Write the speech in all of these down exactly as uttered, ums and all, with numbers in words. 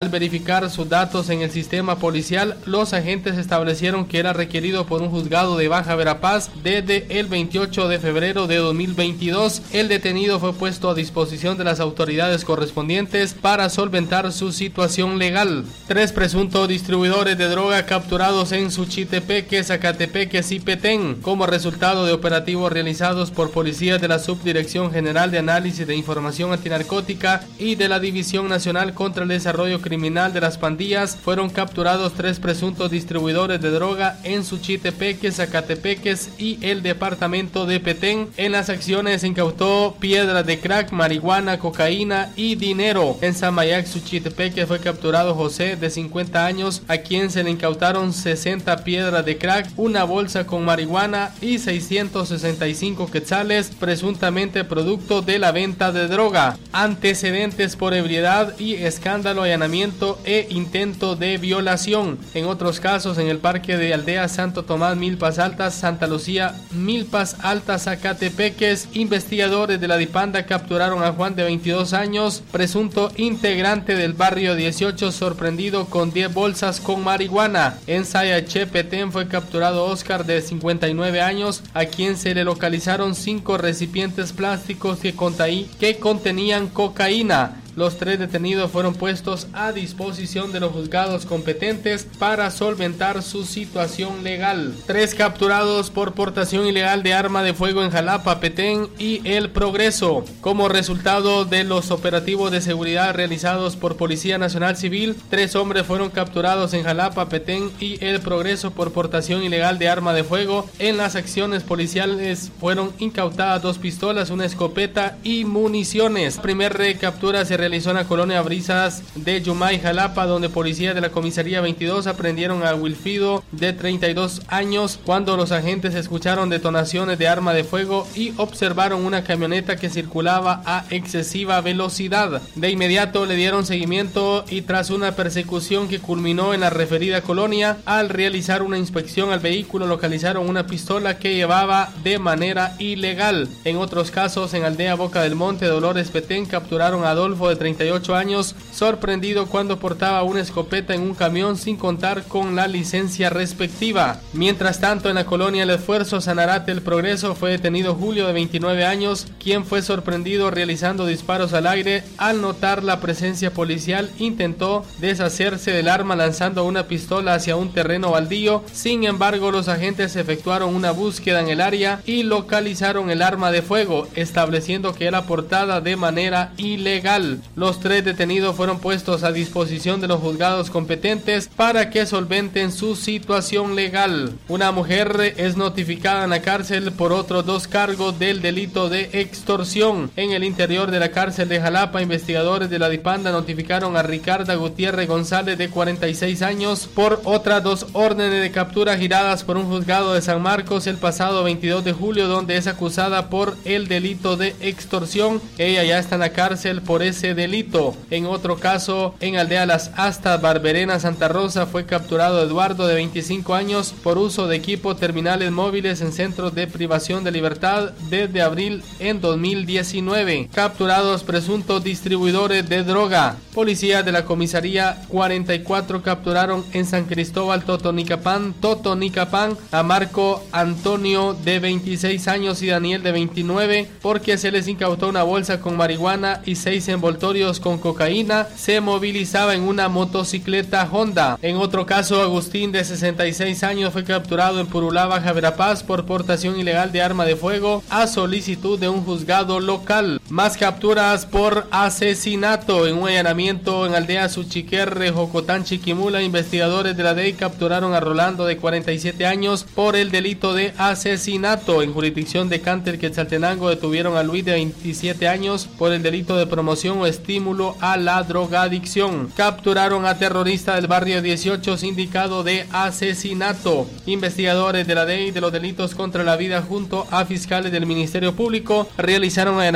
Al verificar sus datos en el sistema policial, los agentes establecieron que era requerido por un juzgado de Baja Verapaz desde el veintiocho de febrero de dos mil veintidós. El detenido fue puesto a disposición de las autoridades correspondientes para solventar su situación legal. Tres presuntos distribuidores de droga capturados en Suchitepeque, Zacatepeque y Petén, como resultado de operativos realizados por policías de la Subdirección General de Análisis de Información Antinarcótica y de la División Nacional contra el Desarrollo Criminal de las Pandillas. Fueron capturados tres presuntos distribuidores de droga en Suchitepeque, Zacatepeque y el departamento de Petén. En las acciones se incautó piedras de crack, marihuana, cocaína y dinero. En Samayac, Suchitepeque, fue capturado José, de cincuenta años, a quien se le incautaron sesenta piedras de crack, una bolsa con marihuana y seiscientos sesenta y cinco quetzales, presuntamente producto de la venta de droga. Antecedentes por ebriedad y escándalo, allanamiento e intento de violación. En otros casos, en el parque de Aldea Santo Tomás, Milpas Altas, Santa Lucía, Milpas Altas, Zacatepeques, investigadores de la Dipanda capturaron a Juan, de veintidós años, presunto integrante del barrio dieciocho, sorprendido con diez bolsas con marihuana. En Sayache, Petén, fue capturado Oscar, de cincuenta y nueve años, a quien se le localizaron cinco recipientes plásticos que, contaí, que contenían cocaína. Los tres detenidos fueron puestos a disposición de los juzgados competentes para solventar su situación legal. Tres capturados por portación ilegal de arma de fuego en Jalapa, Petén y El Progreso. Como resultado de los operativos de seguridad realizados por Policía Nacional Civil, tres hombres fueron capturados en Jalapa, Petén y El Progreso por portación ilegal de arma de fuego. En las acciones policiales fueron incautadas dos pistolas, una escopeta y municiones. La primera recaptura se realizó realizó en la colonia Brisas de Yumay, Jalapa, donde policías de la comisaría veintidós aprendieron a Wilfido, de treinta y dos años, cuando los agentes escucharon detonaciones de arma de fuego y observaron una camioneta que circulaba a excesiva velocidad. De inmediato le dieron seguimiento y, tras una persecución que culminó en la referida colonia, al realizar una inspección al vehículo localizaron una pistola que llevaba de manera ilegal. En otros casos, en Aldea Boca del Monte, Dolores, Petén, capturaron a Adolfo, de treinta y ocho años, sorprendido cuando portaba una escopeta en un camión sin contar con la licencia respectiva. Mientras tanto, en la colonia El Esfuerzo, Sanarate, El Progreso, fue detenido Julio, de veintinueve años, quien fue sorprendido realizando disparos al aire. Al notar la presencia policial, intentó deshacerse del arma lanzando una pistola hacia un terreno baldío. Sin embargo, los agentes efectuaron una búsqueda en el área y localizaron el arma de fuego, estableciendo que era portada de manera ilegal. Los tres detenidos fueron puestos a disposición de los juzgados competentes para que solventen su situación legal. Una mujer es notificada en la cárcel por otros dos cargos del delito de extorsión. En el interior de la cárcel de Jalapa, investigadores de la Dipanda notificaron a Ricarda Gutiérrez González, de cuarenta y seis años, por otras dos órdenes de captura giradas por un juzgado de San Marcos el pasado veintidós de julio, donde es acusada por el delito de extorsión. Ella ya está en la cárcel por ese delito. En otro caso, en Aldea Las Astas, Barberena, Santa Rosa, fue capturado Eduardo, de veinticinco años, por uso de equipo terminales móviles en centros de privación de libertad desde abril en dos mil diecinueve. Capturados presuntos distribuidores de droga. Policías de la comisaría cuarenta y cuatro capturaron en San Cristóbal, Totonicapán, Totonicapán, a Marco Antonio, de veintiséis años, y Daniel, de veintinueve, porque se les incautó una bolsa con marihuana y seis envoltorios con cocaína. Se movilizaba en una motocicleta Honda. En otro caso, Agustín, de sesenta y seis años, fue capturado en Purulá, Baja Verapaz, por portación ilegal de arma de fuego a solicitud de un juzgado local. Más capturas por asesinato. En un allanamiento en Aldea Suchiquerre, Jocotán, Chiquimula, investigadores de la D E I capturaron a Rolando, de cuarenta y siete años, por el delito de asesinato. En jurisdicción de Cánter, Quetzaltenango, detuvieron a Luis, de veintisiete años, por el delito de promoción o estímulo a la drogadicción. Capturaron a terrorista del barrio dieciocho, sindicado de asesinato. Investigadores de la D E I de los delitos contra la vida junto a fiscales del Ministerio Público realizaron allanamientos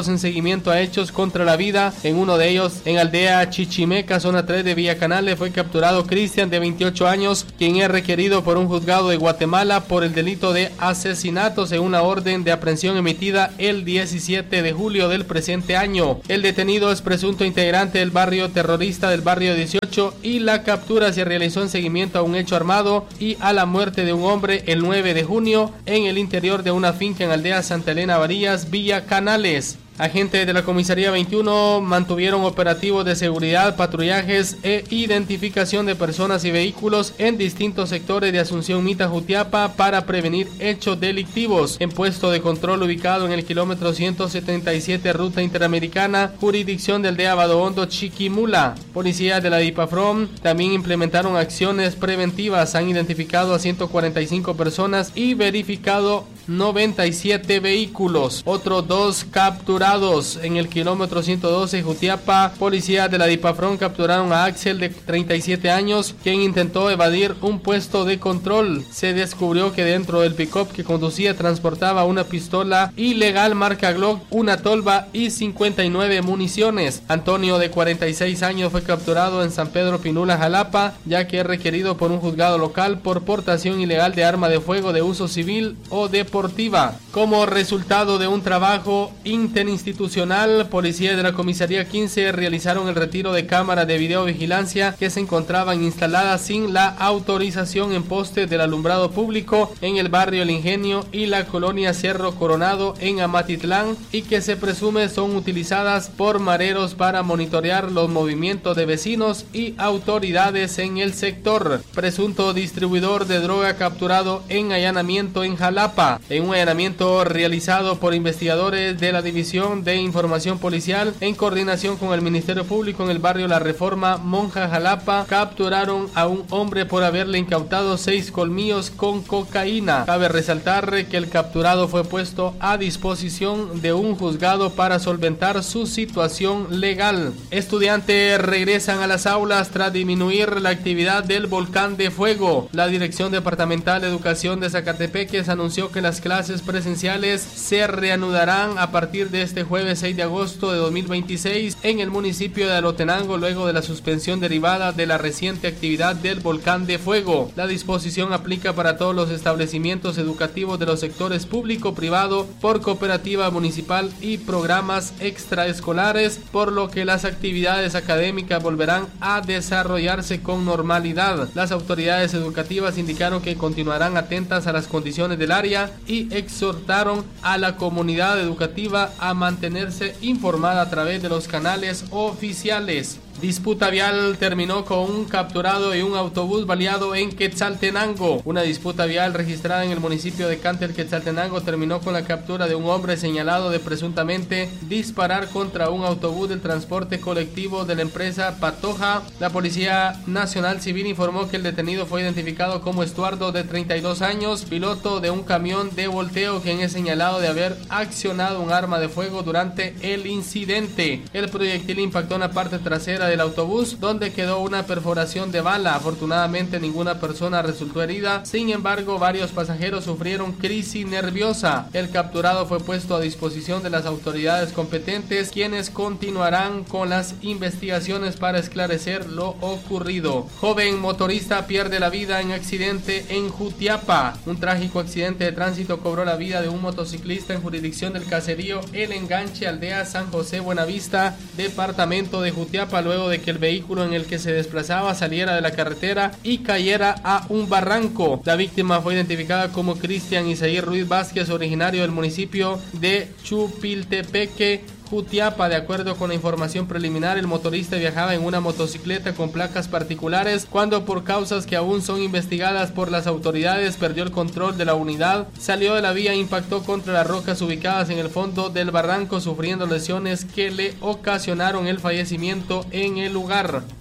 operativos en seguimiento a hechos contra la vida. En uno de ellos, en aldea Chichimeca, zona tres de Villa Canales, fue capturado Cristian, de veintiocho años, quien es requerido por un juzgado de Guatemala por el delito de asesinato, según una orden de aprehensión emitida el diecisiete de julio del presente año. El detenido es presunto integrante del barrio terrorista del barrio dieciocho y la captura se realizó en seguimiento a un hecho armado y a la muerte de un hombre el nueve de junio en el interior de una finca en aldea Santa Elena Varillas, Villa Canales. Agentes de la comisaría veintiuno mantuvieron operativos de seguridad, patrullajes e identificación de personas y vehículos en distintos sectores de Asunción Mita, Jutiapa, para prevenir hechos delictivos. En puesto de control ubicado en el kilómetro ciento setenta y siete, ruta interamericana, jurisdicción del D E A Vado Hondo, Chiquimula. Policías de la DIPAFROM también implementaron acciones preventivas. Han identificado a ciento cuarenta y cinco personas y verificado noventa y siete vehículos. Otros dos capturados. En el kilómetro ciento doce, Jutiapa, policías de la DIPAFROM capturaron a Axel, de treinta y siete años, quien intentó evadir un puesto de control. Se descubrió que dentro del pick-up que conducía transportaba una pistola ilegal marca Glock, una tolva y cincuenta y nueve municiones. Antonio, de cuarenta y seis años, fue capturado en San Pedro Pinula, Jalapa, ya que es requerido por un juzgado local por portación ilegal de arma de fuego de uso civil o deportiva. Como resultado de un trabajo interinstitucional, policías de la comisaría quince realizaron el retiro de cámaras de videovigilancia que se encontraban instaladas sin la autorización en postes del alumbrado público en el barrio El Ingenio y la colonia Cerro Coronado en Amatitlán, y que se presume son utilizadas por mareros para monitorear los movimientos de vecinos y autoridades en el sector. Presunto distribuidor de droga capturado en allanamiento en Jalapa. En un allanamiento realizado por investigadores de la división de información policial en coordinación con el Ministerio Público en el barrio La Reforma, Monja, Jalapa, capturaron a un hombre por haberle incautado seis colmillos con cocaína. Cabe resaltar que el capturado fue puesto a disposición de un juzgado para solventar su situación legal. Estudiantes regresan a las aulas tras disminuir la actividad del volcán de fuego. La Dirección Departamental de Educación de Zacatepeques anunció que las clases presenciales se reanudarán a partir de este jueves seis de agosto de dos mil veintiséis en el municipio de Alotenango, luego de la suspensión derivada de la reciente actividad del volcán de fuego. La disposición aplica para todos los establecimientos educativos de los sectores público, privado, por cooperativa municipal y programas extraescolares, por lo que las actividades académicas volverán a desarrollarse con normalidad. Las autoridades educativas indicaron que continuarán atentas a las condiciones del área y exhortaron a la comunidad educativa a mantenerse informada a través de los canales oficiales. Disputa vial terminó con un capturado y un autobús baleado en Quetzaltenango. Una disputa vial registrada en el municipio de Cantel, Quetzaltenango, terminó con la captura de un hombre señalado de presuntamente disparar contra un autobús del transporte colectivo de la empresa Patoja. La Policía Nacional Civil informó que el detenido fue identificado como Estuardo, de treinta y dos años, piloto de un camión de volteo, quien es señalado de haber accionado un arma de fuego durante el incidente. El proyectil impactó en la parte trasera del autobús, donde quedó una perforación de bala. Afortunadamente ninguna persona resultó herida, sin embargo varios pasajeros sufrieron crisis nerviosa. El capturado fue puesto a disposición de las autoridades competentes, quienes continuarán con las investigaciones para esclarecer lo ocurrido. Joven motorista pierde la vida en accidente en Jutiapa. Un trágico accidente de tránsito cobró la vida de un motociclista en jurisdicción del caserío El Enganche, aldea San José Buenavista, departamento de Jutiapa, luego de que el vehículo en el que se desplazaba saliera de la carretera y cayera a un barranco. La víctima fue identificada como Cristian Isaí Ruiz Vázquez, originario del municipio de Chupiltepeque, Jutiapa. De acuerdo con la información preliminar, el motorista viajaba en una motocicleta con placas particulares cuando, por causas que aún son investigadas por las autoridades, perdió el control de la unidad, salió de la vía e impactó contra las rocas ubicadas en el fondo del barranco, sufriendo lesiones que le ocasionaron el fallecimiento en el lugar.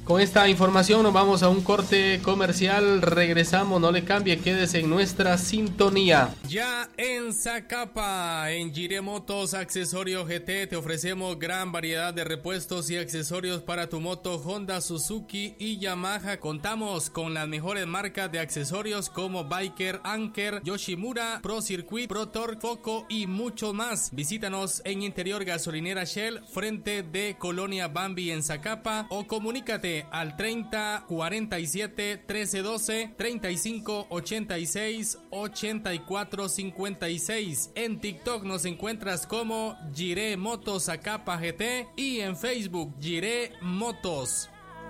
Con esta información nos vamos a un corte comercial, regresamos, no le cambie, quédese en nuestra sintonía. Ya en Zacapa, en Jiré Motos Accesorio G T, te ofrecemos gran variedad de repuestos y accesorios para tu moto Honda, Suzuki y Yamaha. Contamos con las mejores marcas de accesorios como Biker, Anker, Yoshimura, Pro Circuit, Pro Torque, Foco y mucho más. Visítanos en Interior Gasolinera Shell, frente de Colonia Bambi en Zacapa, o comunícate al treinta cuarenta y siete trece doce, treinta y cinco ochenta y seis ochenta y cuatro cincuenta y seis. En TikTok nos encuentras como Jiré Motos Zacapa G T y en Facebook Jiré Motos.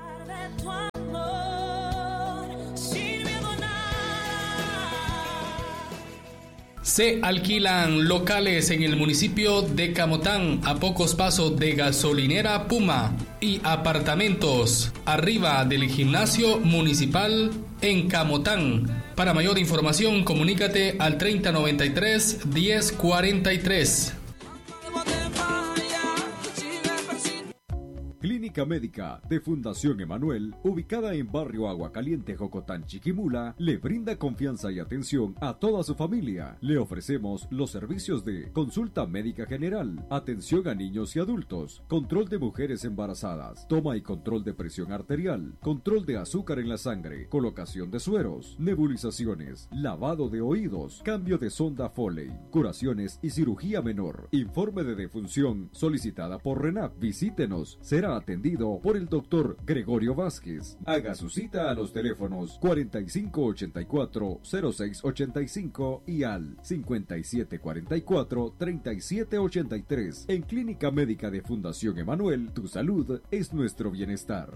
Se alquilan locales en el municipio de Camotán, a pocos pasos de Gasolinera Puma, y apartamentos arriba del gimnasio municipal en Camotán. Para mayor información, comunícate al treinta noventa y tres diez cuarenta y tres. Clínica Médica de Fundación Emanuel, ubicada en Barrio Agua Caliente, Jocotán, Chiquimula, le brinda confianza y atención a toda su familia. Le ofrecemos los servicios de consulta médica general, atención a niños y adultos, control de mujeres embarazadas, toma y control de presión arterial, control de azúcar en la sangre, colocación de sueros, nebulizaciones, lavado de oídos, cambio de sonda Foley, curaciones y cirugía menor. Informe de defunción solicitada por RENAP. Visítenos, será atendido por el doctor Gregorio Vázquez. Haga su cita a los teléfonos cuarenta y cinco ochenta y cuatro cero seis ochenta y cinco y al cincuenta y siete cuarenta y cuatro treinta y siete ochenta y tres. En Clínica Médica de Fundación Emanuel, tu salud es nuestro bienestar.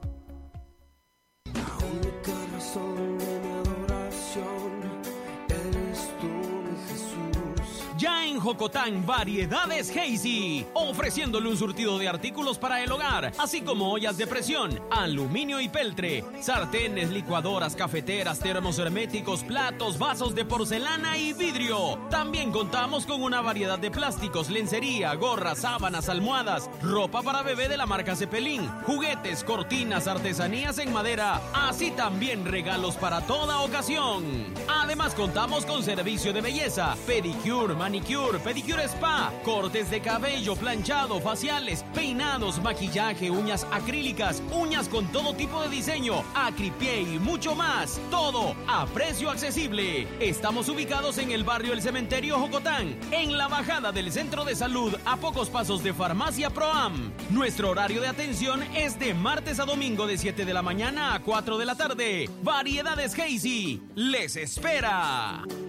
Ya en Jocotán, Variedades Hazy, ofreciéndole un surtido de artículos para el hogar, así como ollas de presión, aluminio y peltre, sartenes, licuadoras, cafeteras, termos herméticos, platos, vasos de porcelana y vidrio. También contamos con una variedad de plásticos, lencería, gorras, sábanas, almohadas, ropa para bebé de la marca Cepelín, juguetes, cortinas, artesanías en madera, así también regalos para toda ocasión. Además contamos con servicio de belleza, pedicure, manicure, pedicure spa, cortes de cabello, planchado, faciales, peinados, maquillaje, uñas acrílicas, uñas con todo tipo de diseño, acripié y mucho más. Todo a precio accesible. Estamos ubicados en el barrio El Cementerio Jocotán, en la bajada del Centro de Salud, a pocos pasos de Farmacia Proam. Nuestro horario de atención es de martes a domingo de siete de la mañana a cuatro de la tarde. Variedades Hazy les espera.